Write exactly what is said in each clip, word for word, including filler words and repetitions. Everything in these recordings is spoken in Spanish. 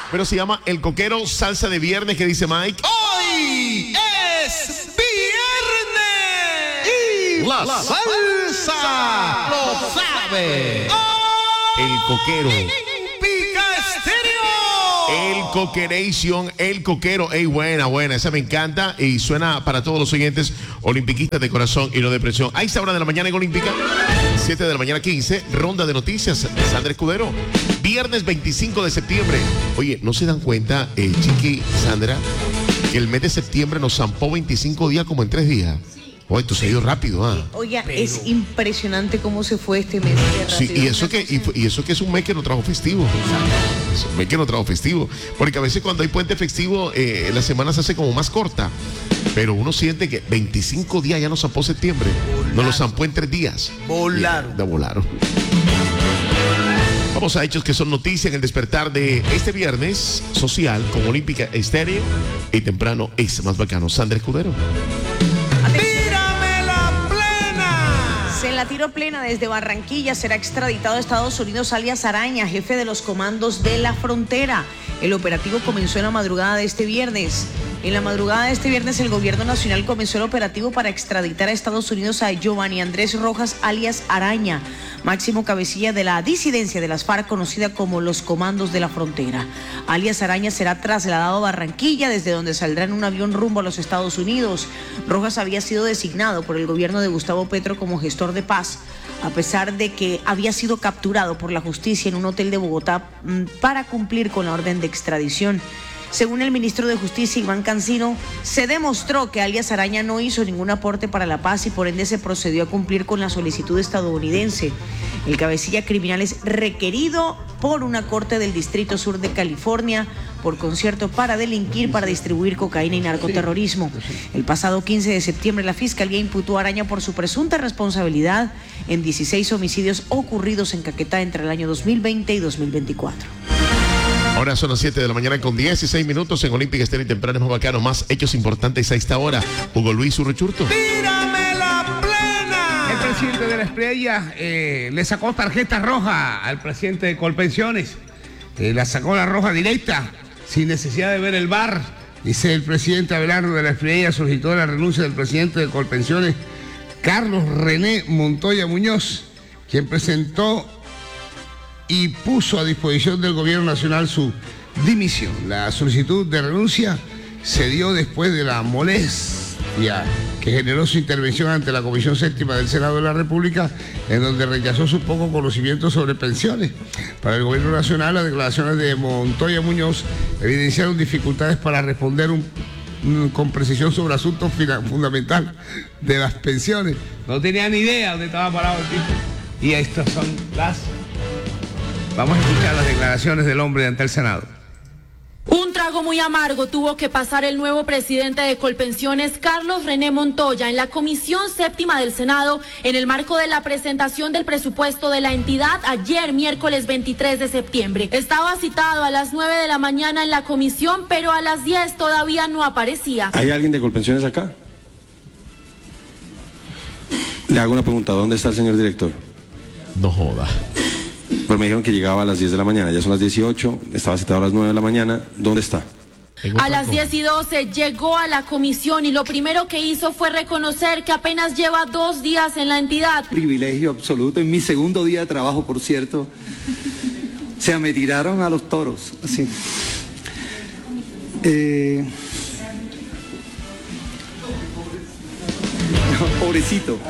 pero se llama El Coquero Salsa de Viernes. ¿Qué dice Mike? Hoy es viernes y la, la salsa lo sabe. El Coquero. Pica Estéreo. El Coqueration, El Coquero. Ey, buena, buena, esa me encanta y suena para todos los oyentes olimpiquistas de corazón y no de presión. A esta hora de la mañana en Olímpica, siete de la mañana quince, ronda de noticias. Sandra Escudero, viernes veinticinco de septiembre. Oye, ¿no se dan cuenta, eh, Chiqui, Sandra, que el mes de septiembre nos zampó veinticinco días como en tres días? Oye, esto se ha ido rápido, ¿ah? ¿eh? Oye, pero... es impresionante cómo se fue este mes. Sí, y eso, que, y, y eso que es un mes que no trajo festivo. Es un mes que no trajo festivo. Porque a veces cuando hay puente festivo, eh, la semana se hace como más corta. Pero uno siente que veinticinco días ya nos zampó septiembre. Volaron. Nos lo zampó en tres días. Volaron. Ya, volaron. Vamos a hechos que son noticias en el despertar de este viernes social con Olímpica Estéreo y temprano es más bacano. Sandra Escudero. En la tiro plena desde Barranquilla será extraditado a Estados Unidos alias Araña, jefe de los comandos de la frontera. El operativo comenzó en la madrugada de este viernes. En la madrugada de este viernes el gobierno nacional comenzó el operativo para extraditar a Estados Unidos a Giovanni Andrés Rojas alias Araña, máximo cabecilla de la disidencia de las FARC conocida como los comandos de la frontera. Alias Araña será trasladado a Barranquilla, desde donde saldrá en un avión rumbo a los Estados Unidos. Rojas había sido designado por el gobierno de Gustavo Petro como gestor de paz, a pesar de que había sido capturado por la justicia en un hotel de Bogotá para cumplir con la orden de extradición. Según el ministro de Justicia, Iván Cancino, se demostró que alias Araña no hizo ningún aporte para la paz y por ende se procedió a cumplir con la solicitud estadounidense. El cabecilla criminal es requerido por una corte del Distrito Sur de California por concierto para delinquir, para distribuir cocaína y narcoterrorismo. El pasado quince de septiembre la Fiscalía imputó a Araña por su presunta responsabilidad en dieciséis homicidios ocurridos en Caquetá entre el año dos mil veinte y dos mil veinticuatro. Ahora son las siete de la mañana con dieciséis minutos en Olímpica Estéreo y temprano es más bacano. Más hechos importantes a esta hora. Hugo Luis Urrechurto. ¡Tírame la plena! El presidente de la Estrella eh, le sacó tarjeta roja al presidente de Colpensiones. Eh, la sacó la roja directa, sin necesidad de ver el V A R. Dice el presidente Abelardo de la Estrella solicitó la renuncia del presidente de Colpensiones, Carlos René Montoya Muñoz, quien presentó y puso a disposición del gobierno nacional su dimisión. La solicitud de renuncia se dio después de la molestia que generó su intervención ante la Comisión Séptima del Senado de la República, en donde rechazó su poco conocimiento sobre pensiones. Para el gobierno nacional, las declaraciones de Montoya Muñoz evidenciaron dificultades para responder un, un, con precisión sobre asuntos fundamentales de las pensiones. No tenía ni idea dónde estaba parado el tipo. Y estas son las... Vamos a escuchar las declaraciones del hombre ante el Senado. Un trago muy amargo tuvo que pasar el nuevo presidente de Colpensiones, Carlos René Montoya, en la Comisión Séptima del Senado, en el marco de la presentación del presupuesto de la entidad ayer, miércoles veintitrés de septiembre. Estaba citado a las nueve de la mañana en la comisión, pero a las diez todavía no aparecía. ¿Hay alguien de Colpensiones acá? Le hago una pregunta, ¿dónde está el señor director? No joda. Pero me dijeron que llegaba a las diez de la mañana, ya son las dieciocho, estaba citado a las nueve de la mañana, ¿dónde está? A las diez y doce llegó a la comisión y lo primero que hizo fue reconocer que apenas lleva dos días en la entidad. Privilegio absoluto, en mi segundo día de trabajo, por cierto. O sea, me tiraron a los toros, así. Eh... Pobrecito.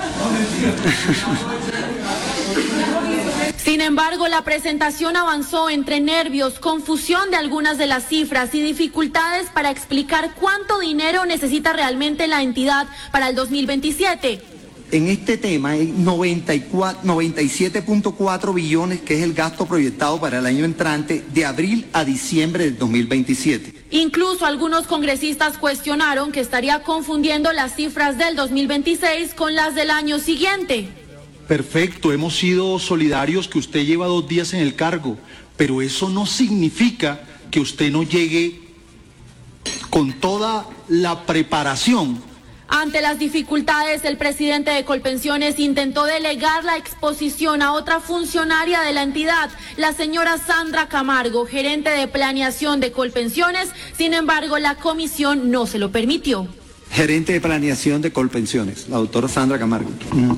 Sin embargo, la presentación avanzó entre nervios, confusión de algunas de las cifras y dificultades para explicar cuánto dinero necesita realmente la entidad para el dos mil veintisiete. En este tema hay noventa y siete punto cuatro billones, que es el gasto proyectado para el año entrante, de abril a diciembre del dos mil veintisiete. Incluso algunos congresistas cuestionaron que estaría confundiendo las cifras del dos mil veintiséis con las del año siguiente. Perfecto, hemos sido solidarios que usted lleva dos días en el cargo, pero eso no significa que usted no llegue con toda la preparación Ante las dificultades, el presidente de Colpensiones intentó delegar la exposición a otra funcionaria de la entidad, la señora Sandra Camargo, gerente de planeación de Colpensiones. Sin embargo, la comisión no se lo permitió. Gerente de planeación de Colpensiones, la doctora Sandra Camargo. Mm.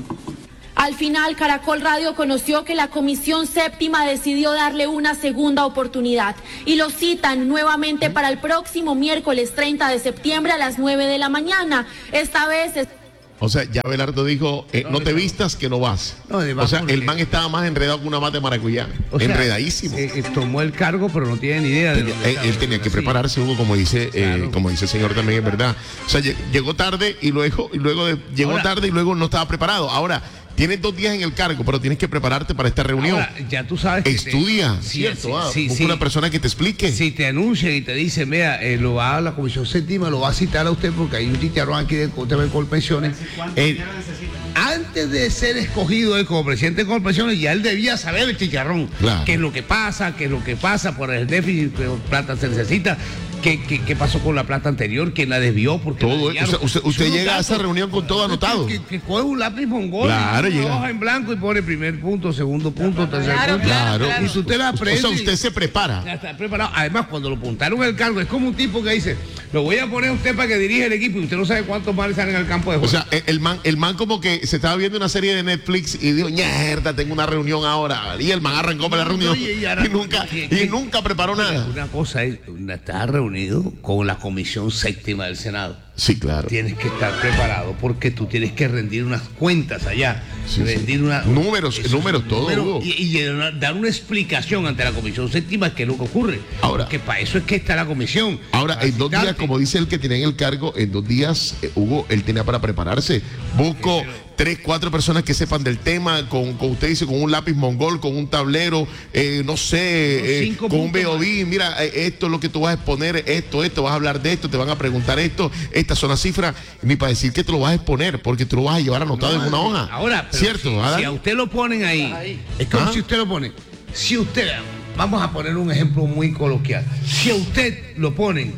Al final, Caracol Radio conoció que la Comisión Séptima decidió darle una segunda oportunidad y lo citan nuevamente para el próximo miércoles treinta de septiembre a las nueve de la mañana. Esta vez... Es... O sea, ya Abelardo dijo, eh, no, no te vistas que no vas. No, o sea, el man estaba más enredado que una mate de maracuyá. O sea, enredadísimo. Eh, eh, tomó el cargo, pero no tiene ni idea de lo que él, él tenía que prepararse, Hugo, como dice, claro. eh, como dice el señor también, es verdad. O sea, llegó tarde y luego, y luego de, llegó Ahora, tarde y luego no estaba preparado. Ahora, tienes dos días en el cargo, pero tienes que prepararte para esta reunión. Ahora, ya tú sabes que estudia, te, ¿cierto? Sí, ah, sí, busca sí. una persona que te explique. Si te anuncia y te dice, vea, eh, lo va a la Comisión Séptima, lo va a citar a usted porque hay un chicharrón aquí de T V Colpensiones. Eh, antes de ser escogido él como presidente de Colpensiones, ya él debía saber el chicharrón. Claro. Qué es lo que pasa, qué es lo que pasa por el déficit, qué plata se necesita. ¿Qué, qué, ¿Qué pasó con la plata anterior? ¿Quién la desvió? Porque todo, o sea, usted, usted llega datos, a esa reunión con todo anotado. Que, que, que coge un lápiz mongol, claro, una llega. hoja en blanco y pone primer punto, segundo punto, tercer claro, punto. Claro, claro. Y si usted la aprende. O sea, usted se prepara. Ya está preparado. Además, cuando lo apuntaron el cargo, es como un tipo que dice, lo voy a poner a usted para que dirija el equipo y usted no sabe cuántos males salen al campo de juego. O sea, el man, el man como que se estaba viendo una serie de Netflix y dijo, mierda, tengo una reunión ahora. Y el man arrancó para la reunión y, y, y nunca, y nunca preparó nada. Una cosa es, está reunido con la Comisión Séptima del Senado. Sí, claro. Tienes que estar preparado porque tú tienes que rendir unas cuentas allá. Sí, rendir sí. Una, números, números, todo. Números, y, y dar una explicación ante la Comisión Séptima de qué es lo que ocurre. Ahora, porque para eso es que está la comisión. Ahora, en dos días, como dice el que tiene en el cargo, en dos días, eh, Hugo, él tenía para prepararse. Busco sí, pero, tres, cuatro personas que sepan del tema, con, con usted dice, con un lápiz mongol, con un tablero, eh, no sé, eh, con un B O D. Mira, eh, esto es lo que tú vas a exponer, esto, esto, vas a hablar de esto, te van a preguntar esto, estas son las cifras, ni para decir que te lo vas a exponer, porque tú lo vas a llevar anotado no, en una hoja. Ahora, ¿cierto? Si, si a usted lo ponen ahí, es como ¿Ah? si usted lo pone, si usted, vamos a poner un ejemplo muy coloquial, si a usted lo ponen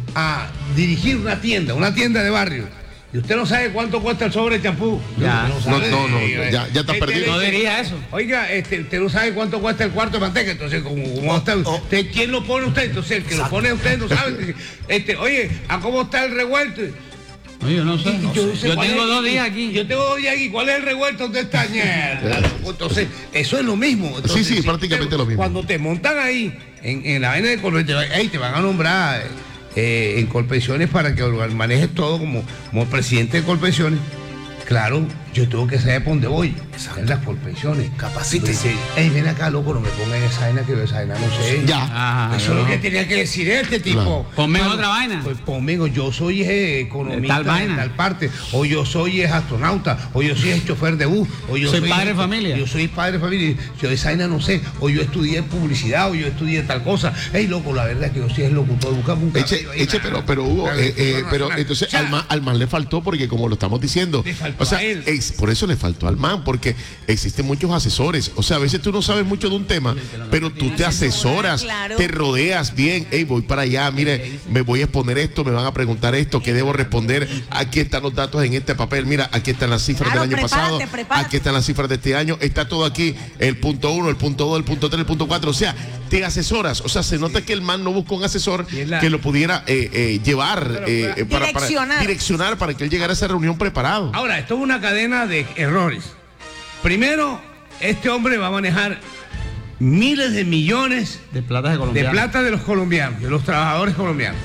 a dirigir una tienda, una tienda de barrio, y usted no sabe cuánto cuesta el sobre de champú. Ya, no, no, no, no, ya, ya está este perdido. No diría eso. Oiga, este, usted no sabe cuánto cuesta el cuarto de manteca, entonces, como, como oh, usted, oh. usted, ¿quién lo pone usted? Entonces, el que Exacto. lo pone usted no sabe. Este, oye, ¿a cómo está el revuelto? Oye, yo no sé. No yo, sé. yo tengo es, dos días aquí. Yo tengo dos días aquí. ¿Cuál es el revuelto? ¿Dónde está? Entonces, eso es lo mismo. Entonces, sí, sí, si prácticamente te, lo mismo. Cuando te montan ahí, en, en la vaina de Colpensiones, hey, te van a nombrar eh, en Colpensiones para que manejes todo como, como presidente de Colpensiones. Claro, yo tengo que saber por dónde voy. Exacto. En las Colpensiones. Capacítese. Ey, ven acá, loco, no me pongan esa vaina que yo esa vaina no sé. Ya. Ajá, eso no. es lo que tenía que decir este tipo. Claro. Ponme bueno, otra vaina. Pues conmigo, yo soy eh, economista tal, vaina. tal parte, o yo soy eh, astronauta, o yo soy el chofer de bus, o yo soy, soy padre de familia. Yo soy padre de familia. Yo esa vaina no sé, o yo estudié publicidad, o yo estudié tal cosa. Ey, loco, la verdad es que yo soy el locutor, buscamos un Eche, eche pero, pero Hugo, eh, eh, pero entonces o sea, al, man, al man le faltó porque como lo estamos diciendo, o sea, es, por eso le faltó al man, porque existen muchos asesores. O sea, a veces tú no sabes mucho de un tema, pero tú te asesoras, claro. te rodeas bien. Hey, voy para allá, mire, me voy a exponer esto, me van a preguntar esto, ¿qué debo responder? Aquí están los datos en este papel, mira, aquí están las cifras claro, del año prepárate, pasado, prepárate. Aquí están las cifras de este año, está todo aquí, el punto uno, el punto dos, el punto tres, el punto cuatro. O sea, te asesoras. O sea, se nota que el man no buscó un asesor la... que lo pudiera eh, eh, llevar, eh, para, direccionar. para direccionar para que él llegara a esa reunión preparado. Ahora, esto es una cadena de errores. Primero, este hombre va a manejar miles de millones de plata de, de plata de los colombianos, de los trabajadores colombianos.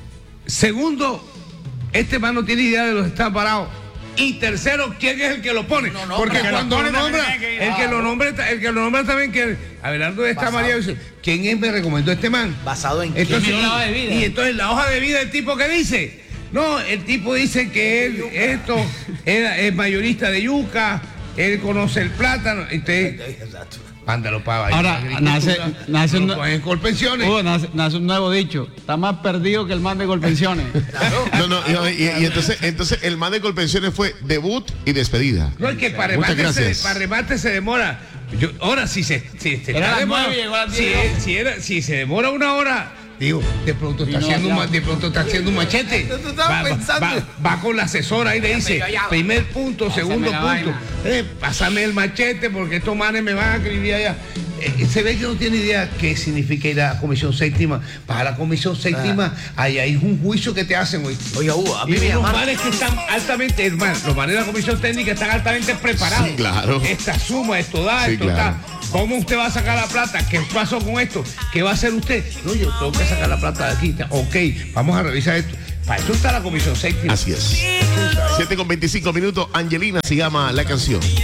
Segundo, este man no tiene idea de los que están parados. Y tercero, ¿quién es el que lo pone? No, no, porque cuando lo, lo nombra, que el que lo nombra, el que lo nombra también que Abelardo de esta María dice, ¿quién es me recomendó este man? ¿Basado en entonces, qué? La hoja de vida. Y entonces la hoja de vida del tipo que dice, no, el tipo dice que él esto era, es mayorista de yuca, él conoce el plátano, entonces mándalo para allá. Ahora nace, nace, un, en Colpensiones. Uh, nace, nace un nuevo dicho, está más perdido que el man de Colpensiones. no, no, y, y, y entonces, entonces el man de Colpensiones fue debut y despedida. No, es que para remate, se, para remate se demora. Yo, ahora si se, si, se Era está las demora- nueve y llegó a las si, diez. si, era, si se demora una hora, digo, de pronto está Y no, haciendo ya. un, ma- de pronto está haciendo un machete. Tú estabas Va, va- pensando. va- va con la asesora y le dice, primer punto, segundo la punto, vaina. eh, pásame el machete porque estos manes me van a escribir allá. Eh, se ve que no tiene idea qué significa ir a la comisión séptima. Para la comisión séptima, ahí hay un juicio que te hacen, güey. Oiga, Hugo, a mí Y me los llamaron. manes que están altamente, hermano, los manes de la comisión técnica están altamente preparados. Sí, claro. Esta suma, esto da, Sí, esto claro. está. ¿Cómo usted va a sacar la plata? ¿Qué pasó con esto? ¿Qué va a hacer usted? No, yo tengo que sacar la plata de aquí. Ok, vamos a revisar esto. Para eso está la comisión séptima. Así es. siete con veinticinco minutos. Angelina se llama la canción.